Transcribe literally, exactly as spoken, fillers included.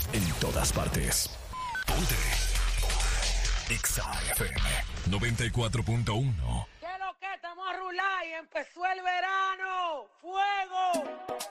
En todas partes. Ponte. Exa F M noventa y cuatro punto uno. ¿Qué es lo que? Estamos a rular y empezó el verano. ¡Fuego!